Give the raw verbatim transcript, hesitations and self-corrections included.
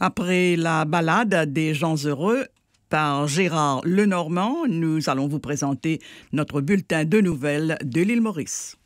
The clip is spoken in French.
Après la balade des gens heureux par Gérard Lenormand, nous allons vous présenter notre bulletin de nouvelles de l'île Maurice.